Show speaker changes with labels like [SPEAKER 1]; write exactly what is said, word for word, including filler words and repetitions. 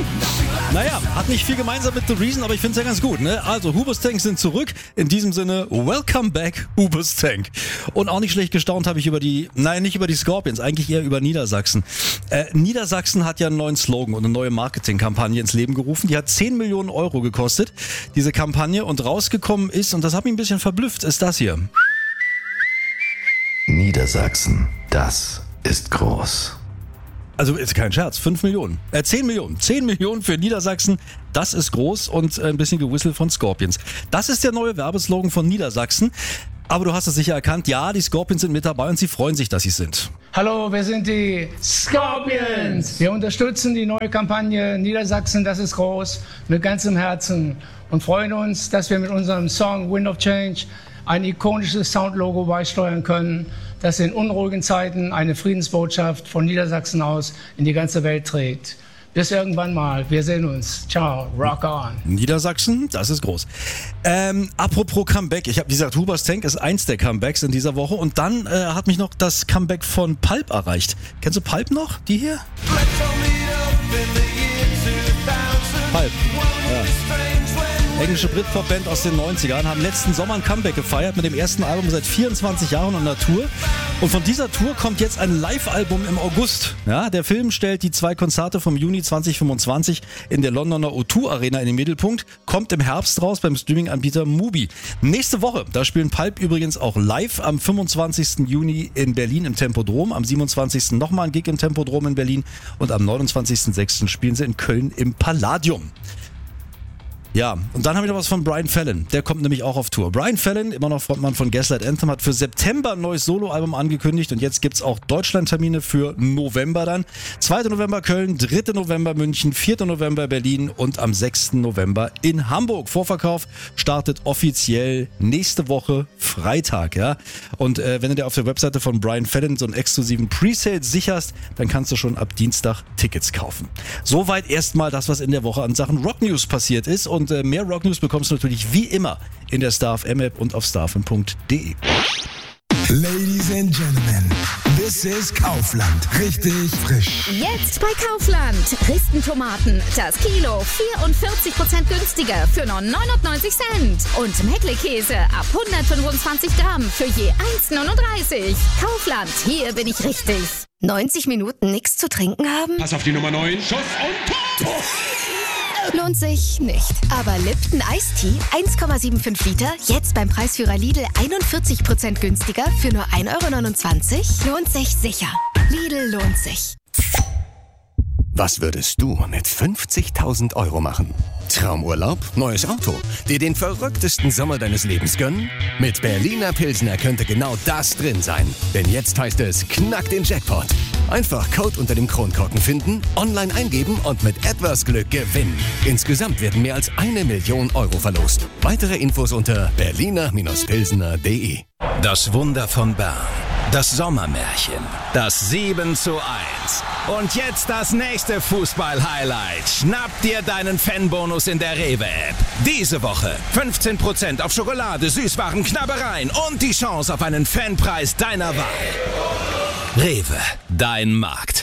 [SPEAKER 1] Naja, hat nicht viel gemeinsam mit The Reason, aber ich finde es ja ganz gut, ne? Also, Hubers Tank sind zurück. In diesem Sinne, welcome back, Hubers Tank. Und auch nicht schlecht gestaunt habe ich über die, nein, nicht über die Scorpions, eigentlich eher über Niedersachsen. Äh, Niedersachsen hat ja einen neuen Slogan und eine neue Marketingkampagne ins Leben gerufen. Die hat zehn Millionen Euro gekostet, diese Kampagne. Und rausgekommen ist, und das hat mich ein bisschen verblüfft, ist das hier.
[SPEAKER 2] Niedersachsen, das ist groß.
[SPEAKER 1] Also ist kein Scherz, fünf Millionen, äh zehn Millionen, zehn Millionen für Niedersachsen, das ist groß und ein bisschen gewhistle von Scorpions. Das ist der neue Werbeslogan von Niedersachsen, aber du hast es sicher erkannt, ja, die Scorpions sind mit dabei und sie freuen sich, dass sie sind.
[SPEAKER 3] Hallo, wir sind die Scorpions. Wir unterstützen die neue Kampagne Niedersachsen, das ist groß, mit ganzem Herzen und freuen uns, dass wir mit unserem Song Wind of Change ein ikonisches Soundlogo beisteuern können, das in unruhigen Zeiten eine Friedensbotschaft von Niedersachsen aus in die ganze Welt trägt. Bis irgendwann mal. Wir sehen uns. Ciao. Rock on.
[SPEAKER 1] Niedersachsen, das ist groß. Ähm, apropos Comeback. Ich habe gesagt, Hubers Tank ist eins der Comebacks in dieser Woche. Und dann äh, hat mich noch das Comeback von Pulp erreicht. Kennst du Pulp noch? Die hier? Pulp. Ja. Englische Britpop-Band aus den neunzigern, haben letzten Sommer ein Comeback gefeiert mit dem ersten Album seit vierundzwanzig Jahren an der Tour. Und von dieser Tour kommt jetzt ein Live-Album im August. Ja, der Film stellt die zwei Konzerte vom Juni zwanzig fünfundzwanzig in der Londoner O zwei Arena in den Mittelpunkt, kommt im Herbst raus beim Streaming-Anbieter Mubi. Nächste Woche, da spielen Pulp übrigens auch live am fünfundzwanzigsten Juni in Berlin im Tempodrom, am siebenundzwanzigsten nochmal ein Gig im Tempodrom in Berlin und am neunundzwanzigsten sechsten spielen sie in Köln im Palladium. Ja, und dann haben wir noch was von Brian Fallon. Der kommt nämlich auch auf Tour. Brian Fallon, immer noch Frontmann von Gaslight Anthem, hat für September ein neues Soloalbum angekündigt und jetzt gibt's auch Deutschlandtermine für November dann. zweiter November Köln, dritter November München, vierter November Berlin und am sechsten November in Hamburg. Vorverkauf startet offiziell nächste Woche Freitag, ja. Und äh, wenn du dir auf der Webseite von Brian Fallon so einen exklusiven Presale sicherst, dann kannst du schon ab Dienstag Tickets kaufen. Soweit erstmal das, was in der Woche an Sachen Rock News passiert ist. Und Und mehr Rock News bekommst du natürlich wie immer in der Star F M App und auf star f m punkt d e.
[SPEAKER 4] Ladies and Gentlemen, this is Kaufland. Richtig frisch.
[SPEAKER 5] Jetzt bei Kaufland. Dresden-Tomaten, das Kilo vierundvierzig Prozent günstiger für nur neunundneunzig Cent. Und Meckle-Käse ab hundertfünfundzwanzig Gramm für je eins neununddreißig. Kaufland, hier bin ich richtig. neunzig Minuten nichts zu trinken haben?
[SPEAKER 6] Pass auf die Nummer neun. Schuss und Tor!
[SPEAKER 5] Lohnt sich nicht. Aber Lipton Ice Tea eins Komma fünfundsiebzig Liter, jetzt beim Preisführer Lidl einundvierzig Prozent günstiger für nur ein Euro neunundzwanzig. Lohnt sich sicher. Lidl lohnt sich.
[SPEAKER 7] Was würdest du mit fünfzigtausend Euro machen? Traumurlaub, neues Auto, dir den verrücktesten Sommer deines Lebens gönnen? Mit Berliner Pilsner könnte genau das drin sein. Denn jetzt heißt es, knack den Jackpot. Einfach Code unter dem Kronkorken finden, online eingeben und mit etwas Glück gewinnen. Insgesamt werden mehr als eine Million Euro verlost. Weitere Infos unter berliner Pilsner punkt de.
[SPEAKER 8] Das Wunder von Bern. Das Sommermärchen. Das sieben zu eins. Und jetzt das nächste Fußball-Highlight. Schnapp dir deinen Fanbonus in der Rewe-App. Diese Woche fünfzehn Prozent auf Schokolade, Süßwaren, Knabbereien und die Chance auf einen Fanpreis deiner Wahl. Rewe, dein Markt.